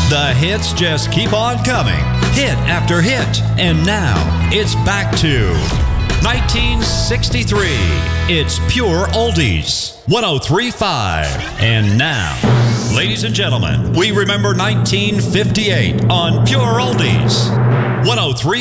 The hits just keep on coming, hit after hit. And now, it's back to 1963. It's Pure Oldies, 103.5. And now, ladies and gentlemen, we remember 1958 on Pure Oldies, 103.